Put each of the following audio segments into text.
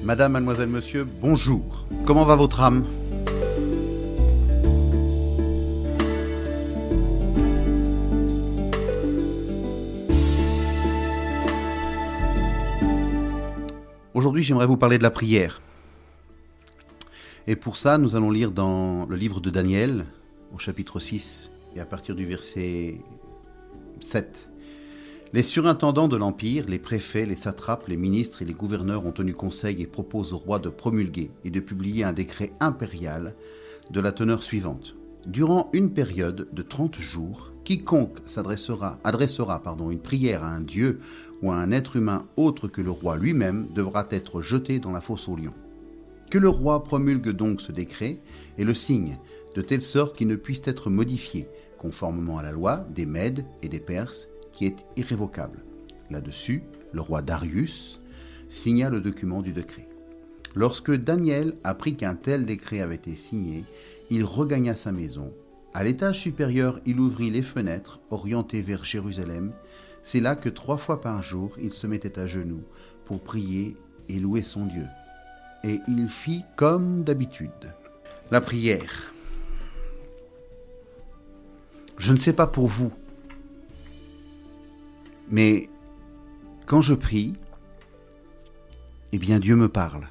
Madame, mademoiselle, monsieur, bonjour. Comment va votre âme ? Aujourd'hui, j'aimerais vous parler de la prière. Et pour ça, nous allons lire dans le livre de Daniel, au chapitre 6, et à partir du verset 7. Les surintendants de l'Empire, les préfets, les satrapes, les ministres et les gouverneurs ont tenu conseil et proposent au roi de promulguer et de publier un décret impérial de la teneur suivante. Durant une période de 30 jours, quiconque adressera une prière à un dieu ou à un être humain autre que le roi lui-même devra être jeté dans la fosse aux lions. Que le roi promulgue donc ce décret et le signe, de telle sorte qu'il ne puisse être modifié, conformément à la loi des Mèdes et des Perses, qui est irrévocable. Là-dessus, le roi Darius signa le document du décret. Lorsque Daniel apprit qu'un tel décret avait été signé, il regagna sa maison. À l'étage supérieur, il ouvrit les fenêtres orientées vers Jérusalem. C'est là que 3 fois par jour, il se mettait à genoux pour prier et louer son Dieu. Et il fit comme d'habitude. La prière. Je ne sais pas pour vous, mais quand je prie, eh bien Dieu me parle.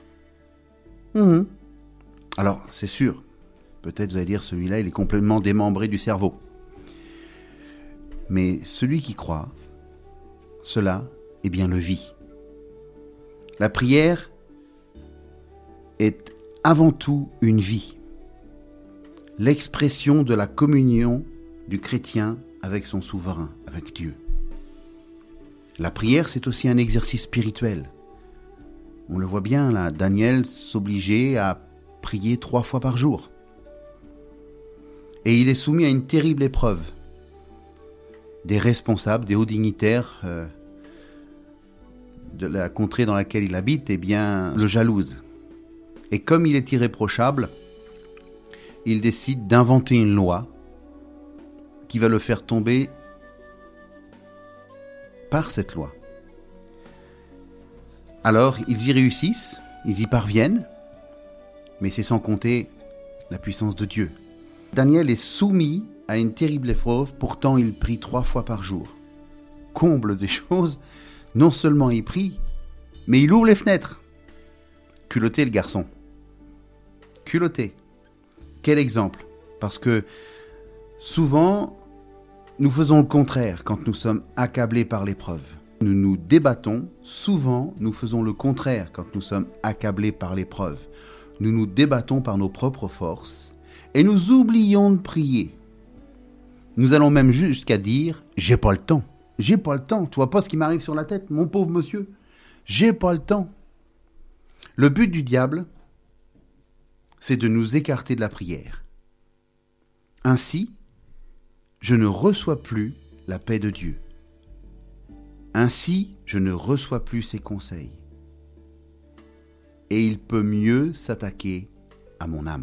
Alors, c'est sûr, peut-être vous allez dire, celui-là, il est complètement démembré du cerveau. Mais celui qui croit, cela, eh bien, le vit. La prière est avant tout une vie, l'expression de la communion du chrétien avec son souverain, avec Dieu. La prière, c'est aussi un exercice spirituel. On le voit bien là, Daniel s'obligeait à prier 3 fois par jour. Et il est soumis à une terrible épreuve. Des responsables, des hauts dignitaires de la contrée dans laquelle il habite, eh bien, le jalousent. Et comme il est irréprochable, il décide d'inventer une loi qui va le faire tomber par cette loi. Alors, ils y réussissent, ils y parviennent, mais c'est sans compter la puissance de Dieu. Daniel est soumis à une terrible épreuve, pourtant il prie 3 fois par jour. Comble des choses, non seulement il prie, mais il ouvre les fenêtres. Culotté le garçon. Culotté. Quel exemple ? Parce que souvent, nous faisons le contraire quand nous sommes accablés par l'épreuve. Nous nous débattons, souvent nous faisons le contraire quand nous sommes accablés par l'épreuve. Nous nous débattons par nos propres forces et nous oublions de prier. Nous allons même jusqu'à dire « j'ai pas le temps ». J'ai pas le temps, tu vois pas ce qui m'arrive sur la tête, mon pauvre monsieur. J'ai pas le temps. Le but du diable, c'est de nous écarter de la prière. Ainsi, je ne reçois plus la paix de Dieu. Ainsi, je ne reçois plus ses conseils. Et il peut mieux s'attaquer à mon âme.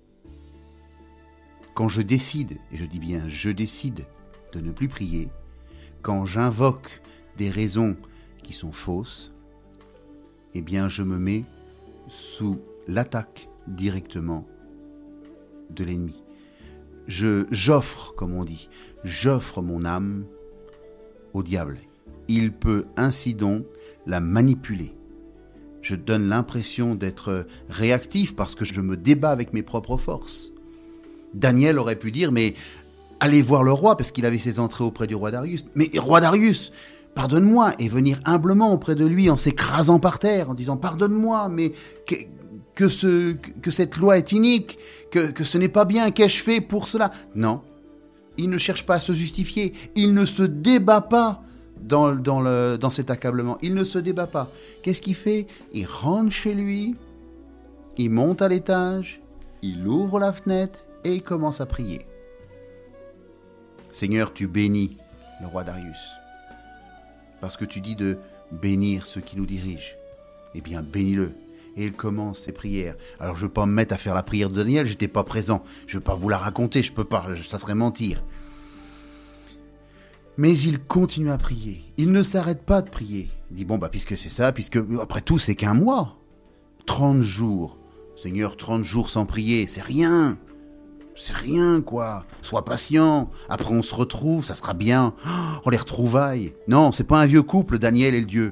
Quand je décide, et je dis bien je décide de ne plus prier, quand j'invoque des raisons qui sont fausses, eh bien je me mets sous l'attaque directement de l'ennemi. J'offre, comme on dit, j'offre mon âme au diable. Il peut ainsi donc la manipuler. Je donne l'impression d'être réactif parce que je me débat avec mes propres forces. Daniel aurait pu dire, mais allez voir le roi, parce qu'il avait ses entrées auprès du roi Darius. Mais roi Darius, pardonne-moi, et venir humblement auprès de lui en s'écrasant par terre, en disant, pardonne-moi, mais que cette loi est inique, que ce n'est pas bien, qu'ai-je fait pour cela ? Non, il ne cherche pas à se justifier, il ne se débat pas dans cet accablement, il ne se débat pas. Qu'est-ce qu'il fait ? Il rentre chez lui, il monte à l'étage, il ouvre la fenêtre et il commence à prier. Seigneur, tu bénis le roi Darius, parce que tu dis de bénir ceux qui nous dirigent. Eh bien, bénis-le. Et il commence ses prières. Alors, je ne vais pas me mettre à faire la prière de Daniel, je n'étais pas présent. Je ne vais pas vous la raconter, je peux pas, ça serait mentir. Mais il continue à prier. Il ne s'arrête pas de prier. Il dit, bon, puisque c'est ça, puisque après tout, c'est qu'1 mois. 30 jours. Seigneur, 30 jours sans prier, c'est rien. C'est rien, quoi. Sois patient. Après, on se retrouve, ça sera bien. Oh, les retrouvailles. Non, c'est pas un vieux couple, Daniel et le Dieu.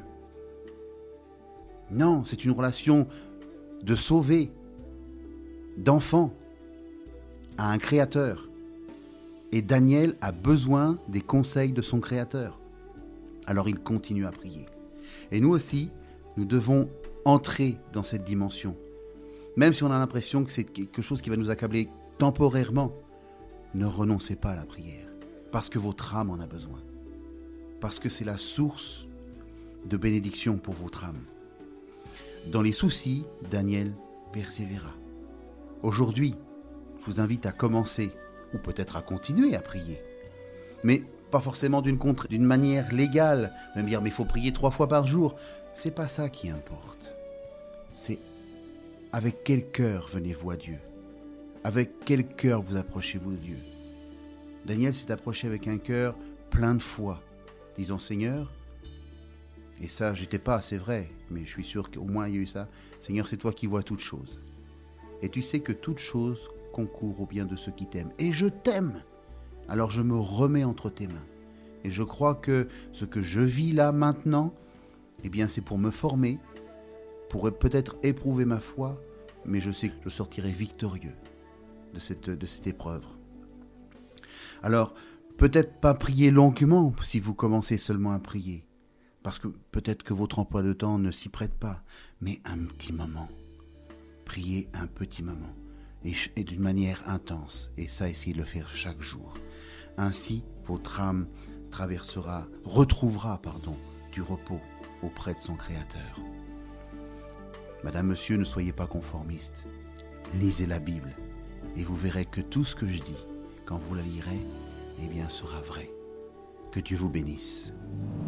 Non, c'est une relation de sauvé, d'enfant, à un créateur. Et Daniel a besoin des conseils de son créateur. Alors il continue à prier. Et nous aussi, nous devons entrer dans cette dimension. Même si on a l'impression que c'est quelque chose qui va nous accabler temporairement, ne renoncez pas à la prière, parce que votre âme en a besoin, parce que c'est la source de bénédiction pour votre âme. Dans les soucis, Daniel persévéra. Aujourd'hui, je vous invite à commencer, ou peut-être à continuer à prier, mais pas forcément d'une manière légale, même dire mais il faut prier 3 fois par jour. C'est pas ça qui importe. C'est avec quel cœur venez-vous à Dieu? Avec quel cœur vous approchez-vous de Dieu? Daniel s'est approché avec un cœur plein de foi, disant Seigneur, et ça j'étais pas, c'est vrai, mais je suis sûr qu'au moins il y a eu ça, Seigneur, c'est toi qui vois toutes choses. Et tu sais que toutes choses concourent au bien de ceux qui t'aiment. Et je t'aime. Alors je me remets entre tes mains. Et je crois que ce que je vis là maintenant, eh bien c'est pour me former, pour peut-être éprouver ma foi, mais je sais que je sortirai victorieux de cette épreuve. Alors, peut-être pas prier longuement si vous commencez seulement à prier, parce que peut-être que votre emploi de temps ne s'y prête pas, mais un petit moment. Priez un petit moment, et d'une manière intense, et ça, essayez de le faire chaque jour. Ainsi, votre âme retrouvera du repos auprès de son Créateur. Madame, monsieur, ne soyez pas conformistes. Lisez la Bible et vous verrez que tout ce que je dis, quand vous la lirez, eh bien, sera vrai. Que Dieu vous bénisse.